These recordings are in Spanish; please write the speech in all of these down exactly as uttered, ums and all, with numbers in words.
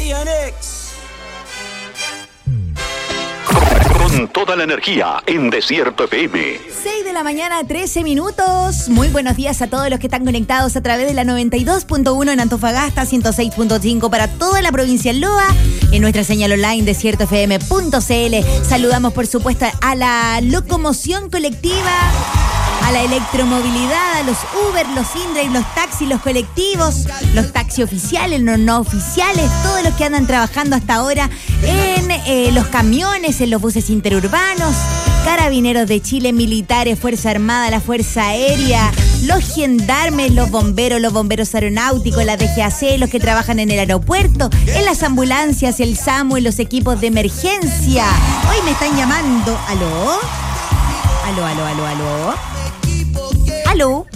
Con toda la energía en Desierto F M. seis de la mañana, trece minutos. Muy buenos días a todos los que están conectados a través de la noventa y dos punto uno en Antofagasta, ciento seis punto cinco para toda la provincia de Loa, en nuestra señal online desierto f m punto c l. Saludamos, por supuesto, a la locomoción colectiva, a la electromovilidad, a los Uber, los InDrive, los taxis, los colectivos, los taxis oficiales, los no oficiales, todos los que andan trabajando hasta ahora en eh, los camiones, en los buses interurbanos, Carabineros de Chile, militares, Fuerza Armada, la Fuerza Aérea, los gendarmes, los bomberos, los bomberos aeronáuticos, la D G A C, los que trabajan en el aeropuerto, en las ambulancias, el SAMU, en los equipos de emergencia. Hoy me están llamando. ¿Aló? ¿Aló, aló, aló, aló? ¿Aló?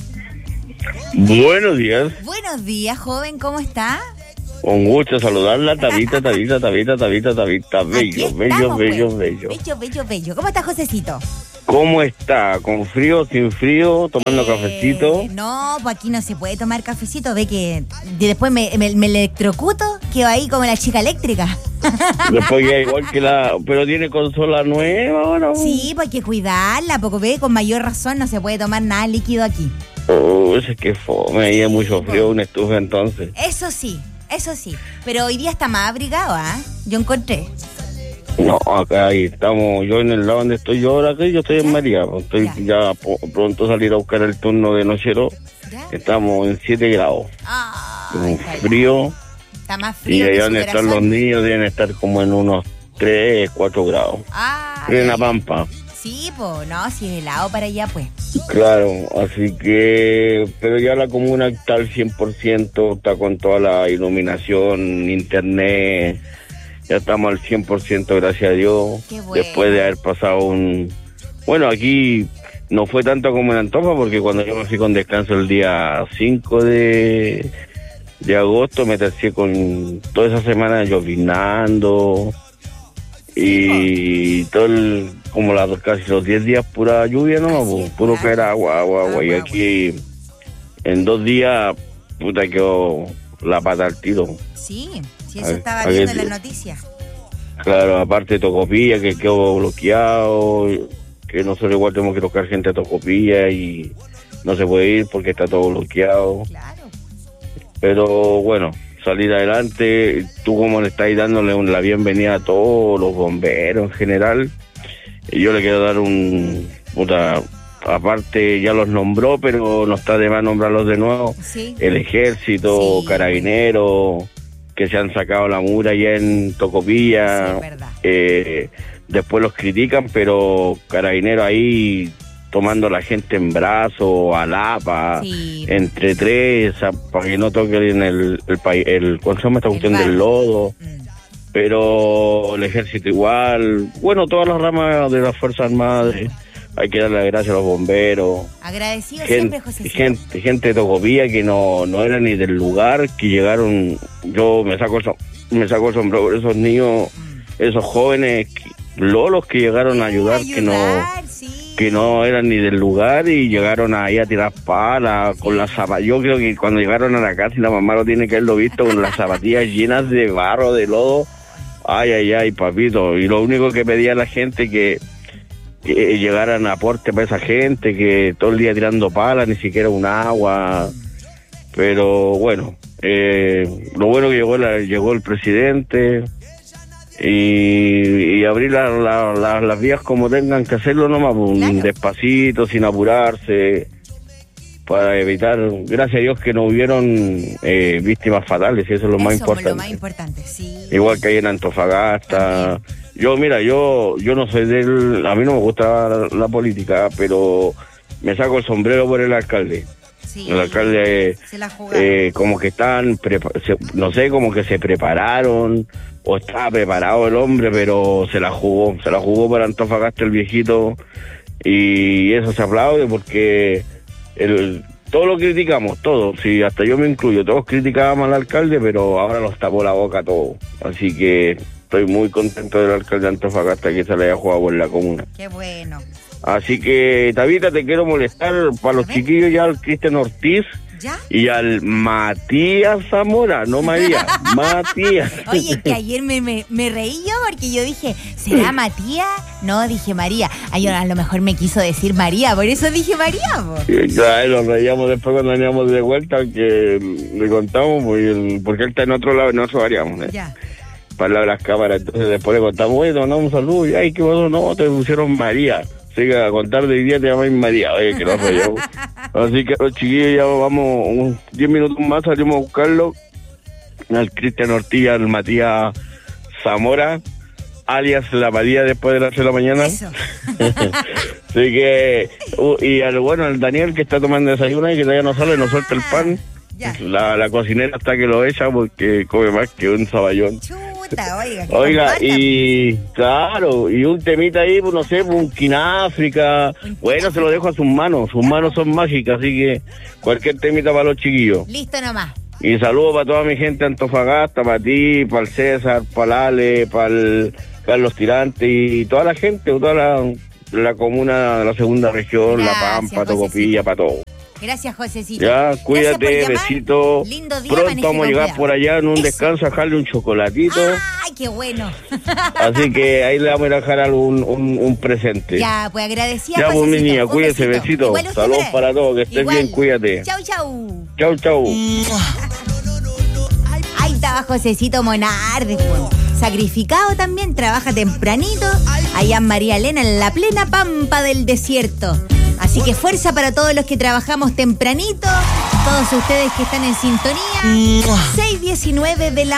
Buenos días. Buenos días, joven, ¿cómo está? Un gusto saludarla, Tabita, Tabita, Tabita, Tabita, Tabita, bello, Aquí bello, estamos, bello, pues. bello. Bello, bello, bello. ¿Cómo está, Josecito? ¿Cómo está? ¿Con frío, sin frío, tomando Eh, cafecito? No, pues aquí no se puede tomar cafecito. Ve que de- después me, me, me electrocuto, quedo ahí como la chica eléctrica. Después ya igual que la... Pero tiene consola nueva ahora. Sí, pues hay que cuidarla, porque ve, con mayor razón no se puede tomar nada líquido aquí. Oh, es que fome, ahí hay mucho frío, una estufa entonces. Eso sí, eso sí. Pero hoy día está más abrigado, ¿ah? Yo encontré. No, acá ahí estamos, yo en el lado donde estoy yo ahora, que yo estoy en María, pues, estoy Ya. ya po- pronto a salir a buscar el turno de nochero. ¿Ya? Estamos en siete grados, Ay, un está, frío. está más Y frío allá que su donde están los corazón. niños deben estar como en unos tres, cuatro grados. Ay, En la pampa. sí, pues, no, si es helado para allá, pues. Claro, así que... Pero ya la comuna está al cien por ciento, está con toda la iluminación, internet. Ya estamos al cien por ciento, gracias a Dios. Qué bueno. Después de haber pasado un... Bueno, aquí no fue tanto como en Antofa, porque cuando yo me fui con descanso el día cinco de, de agosto, me tercié con toda esa semana llovinando y todo el, como las casi los diez días pura lluvia, ¿no? Así es, Puro pura caer agua, agua, agua. Y agua, aquí en dos días, puta, quedó la pata al tiro. Sí, sí, A eso ver, estaba a ver, viendo en las tío. noticias. Claro, aparte de Tocopilla, que quedó bloqueado, que nosotros igual tenemos que tocar gente a Tocopilla y no se puede ir porque está todo bloqueado. Claro. Pero bueno, salir adelante, tú como le estás dándole un- la bienvenida a todos los bomberos en general, y yo le quiero dar un... puta, aparte ya los nombró, pero no está de más nombrarlos de nuevo, Sí. el ejército, Sí. carabineros, que se han sacado la mura ya en Tocopilla. Sí, es verdad. Eh, después los critican, pero Carabineros ahí tomando a la gente en brazos, a lapa, Sí. entre tres, para que no toquen el, el, país, el, ¿cómo se llama esta El cuestión bar. del lodo? Mm. Pero el ejército igual, bueno, todas las ramas de las Fuerzas Armadas, eh, hay que darle las gracias a los bomberos. Agradecido siempre, Gente, José. gente, gente de Tocopilla que no, no era ni del lugar, que llegaron, yo me saco el, som- me saco el sombrero por esos niños, esos jóvenes, que- lolos que llegaron a ayudar, que no sí. que no eran ni del lugar y llegaron ahí a tirar palas con las zapatillas. Yo creo que cuando llegaron a la casa, y la mamá lo tiene que haberlo visto, con las zapatillas llenas de barro, de lodo, ay, ay, ay, papito. Y lo único que pedía a la gente que que llegaran aporte para esa gente, que todo el día tirando palas, ni siquiera un agua. Pero bueno, eh, lo bueno que llegó, la, llegó el presidente y, y abrir la, la, la, las vías como tengan que hacerlo nomás, pues, Claro. despacito, sin apurarse, para evitar, gracias a Dios que no hubieron eh, víctimas fatales, y eso es lo más Eso importante. lo más importante, sí. Igual que hay en Antofagasta. Yo, mira, yo yo no soy del... A mí no me gusta la, la política, pero me saco el sombrero por el alcalde. Sí. El alcalde, Se la jugaron. eh, como que están, prepa- se- no sé, como que se prepararon, o estaba preparado el hombre, pero se la jugó. Se la jugó para Antofagasta el viejito, y eso se aplaude porque el... Todo lo criticamos, todo, sí, hasta yo me incluyo, todos criticábamos al alcalde, pero ahora nos tapó la boca todo. Así que estoy muy contento del alcalde de Antofagasta que se le haya jugado por la comuna. Qué bueno. Así que, Tabita, te quiero molestar para los A ver. chiquillos ya, el Cristian Ortiz, ¿Ya? Y al Matías Zamora, no María, Matías. Oye, que ayer me, me, me reí yo porque yo dije, ¿será Matías? No, dije María. Ay, a lo mejor me quiso decir María, por eso dije María, po. Y claro, nos reíamos después cuando veníamos de vuelta, que le contamos, porque él, porque él está en otro lado y nosotros variamos, ¿eh? Ya. Para las cámaras, entonces después le contamos, oye, te mandamos un saludo, y ay, qué bueno, no, te pusieron María. Así que a contar de hoy día te llamáis María, oye, que no soy yo. Así que los chiquillos ya vamos, unos diez minutos más salimos a buscarlo. Al Cristian Ortiz, al Matías Zamora, alias La María después de las seis de la mañana. Eso. Así que, uh, y al bueno, al Daniel que está tomando desayuno y que todavía no sale, no suelta el pan. Ya. La, la cocinera hasta que lo echa porque come más que un saballón. Chuta, oiga. que Oiga, compartan. y claro, y un temita ahí, pues no sé, pues, un Kináfrica. Bueno, se lo dejo a sus manos, sus manos son mágicas, así que cualquier temita para los chiquillos. Listo nomás. Y saludos para toda mi gente de Antofagasta, para ti, para el César, para el Ale, para el Carlos Tirante y toda la gente, toda la, la comuna de la segunda región, Gracias, La Pampa, Tocopilla, Josecito. para todo. Gracias, Josecito. Ya, Gracias cuídate, por llamar. besito. Lindo día, Pronto maneje vamos a con llegar cuidado. por allá en un Eso. descanso a dejarle un chocolatito. Ay, qué bueno. Así que ahí le vamos a ir a dejar algún, un, un presente. Ya, pues agradecida. Ya, pues, mi Josecito. niña, Un cuídese, besito. Igual usted, Saludos Fred. para todos, que estés Igual. bien, cuídate. Chau, chau. Chau, chau. Ahí estaba Josecito Monardes, pues. Sacrificado también, trabaja tempranito, allá en María Elena, en la plena pampa del desierto. Así que fuerza para todos los que trabajamos tempranito, todos ustedes que están en sintonía. seis diecinueve de la